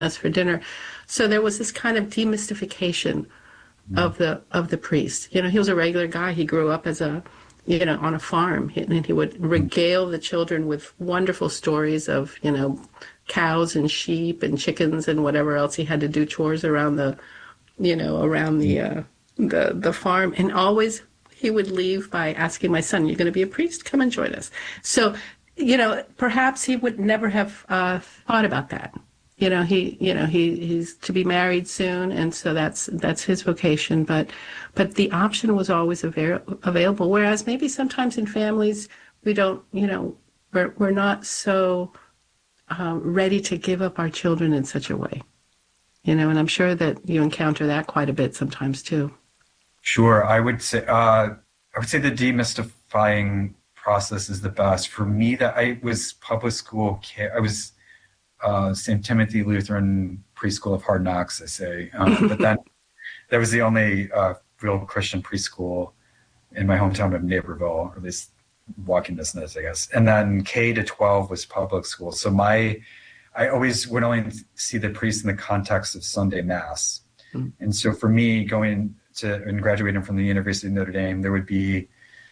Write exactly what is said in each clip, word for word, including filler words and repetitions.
us for dinner. So there was this kind of demystification Mm. of the of the priest. You know, he was a regular guy. He grew up as a, you know, on a farm, and he would Mm. regale the children with wonderful stories of, you know, cows and sheep and chickens and whatever else he had to do chores around the, you know, around Mm. the uh, the the farm. And always he would leave by asking my son, "You're going to be a priest? Come and join us." So, you know, perhaps he would never have uh, thought about that. You know, he, you know, he, he's to be married soon, and so that's that's his vocation. But, but the option was always avail- available. Whereas maybe sometimes in families we don't, you know, we're we're not so um, ready to give up our children in such a way. You know, and I'm sure that you encounter that quite a bit sometimes too. Sure, I would say uh, I would say the demystifying process is the best for me. That I was public school kid. I was uh, Saint Timothy Lutheran Preschool of Hard Knocks, I say. Um, but then that was the only uh, real Christian preschool in my hometown of Naperville, or at least walking distance, I guess. And then K to twelve was public school. So my, I always would only see the priest in the context of Sunday Mass. Mm. And so for me, going to and graduating from the University of Notre Dame, there would be,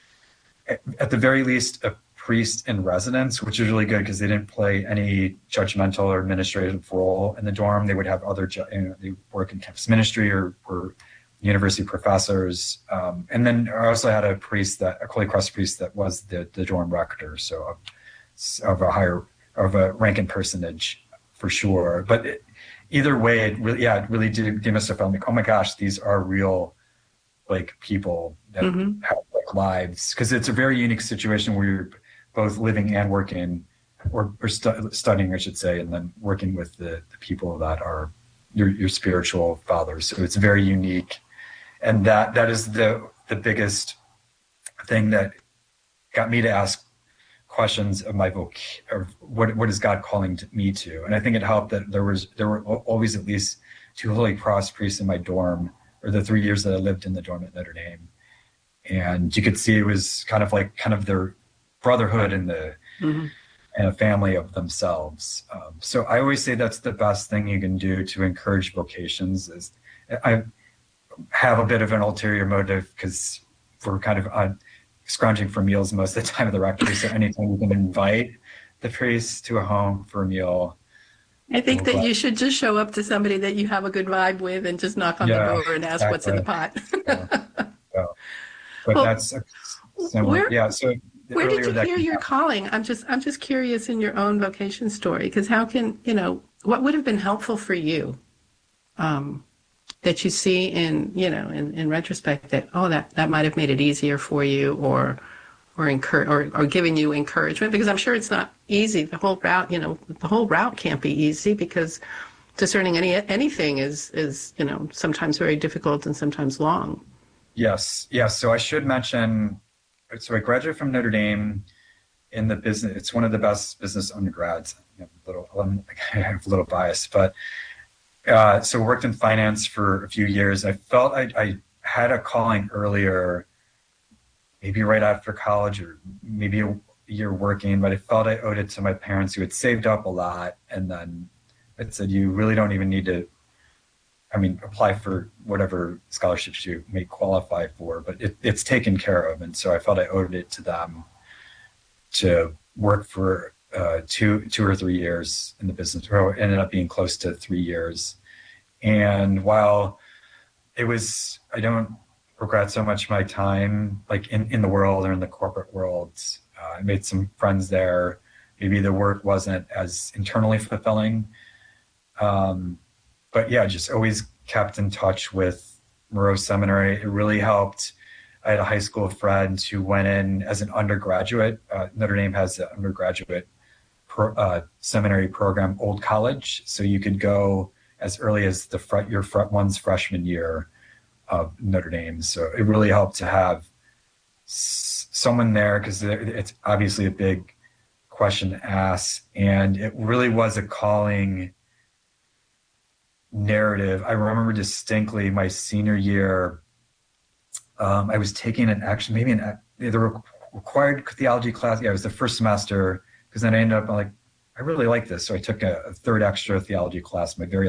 at, at the very least, a priest in residence, which is really good because they didn't play any judgmental or administrative role in the dorm. They would have other, you know, they work in campus ministry or were university professors. Um, and then I also had a priest that, a Holy Cross priest that was the, the dorm rector. So of, of a higher, of a rank and personage for sure. But it, either way, it really, yeah, it really did demystify. I'm like, oh my gosh, these are real, like, people that Mm-hmm. have like lives. Because it's a very unique situation where you're both living and working, or, or stu- studying, I should say, and then working with the, the people that are your, your spiritual fathers. So it's very unique. And that that is the the biggest thing that got me to ask questions of my voc of what what is God calling to me to. And I think it helped that there was there were always at least two Holy Cross priests in my dorm, or the three years that I lived in the dorm at Notre Dame. And you could see it was kind of like kind of their brotherhood and the Mm-hmm. and a family of themselves. Um, so I always say that's the best thing you can do to encourage vocations. Is I have a bit of an ulterior motive because we're kind of on scrounging for meals most of the time at the rectory. So anytime you can invite the priest to a home for a meal, I think we'll that glad. you should just show up to somebody that you have a good vibe with and just knock on the Yeah, door and ask what's in the exactly. pot. So, so, but Well, that's a similar. where Yeah. So the where did earlier you that hear can your happen. calling? I'm just I'm just curious in your own vocation story, because how can, you know, what would have been helpful for you um, that you see in, you know, in, in retrospect that, oh, that, that might have made it easier for you, or or encourage or, or giving you encouragement, because I'm sure it's not easy. The whole route, you know, the whole route can't be easy, because discerning any anything is is, you know, sometimes very difficult and sometimes long. Yes. Yes. So I should mention. So I graduated from Notre Dame in the business. It's one of the best business undergrads. I have a little, I'm, I have a little bias, but uh, so worked in finance for a few years. I felt I, I had a calling earlier, maybe right after college or maybe a year working, but I felt I owed it to my parents who had saved up a lot. And then it said, you really don't even need to, I mean, apply for whatever scholarships you may qualify for, but it, it's taken care of. And so I felt I owed it to them to work for uh, two two or three years in the business. Or it ended up being close to three years. And while it was, I don't regret so much my time like in, in the world or in the corporate world. Uh, I made some friends there. Maybe the work wasn't as internally fulfilling. Um, but yeah, just always kept in touch with Moreau Seminary. It really helped. I had a high school friend who went in as an undergraduate. Uh, Notre Dame has an undergraduate pro, uh, seminary program, Old College. So you could go as early as the front, your front one's freshman year of Notre Dame. So it really helped to have s- someone there, because it's obviously a big question to ask. And it really was a calling narrative. I remember distinctly my senior year, um, I was taking an action, maybe an the required theology class. Yeah, it was the first semester, because then I ended up like, I really like this. So I took a, a third extra theology class, my very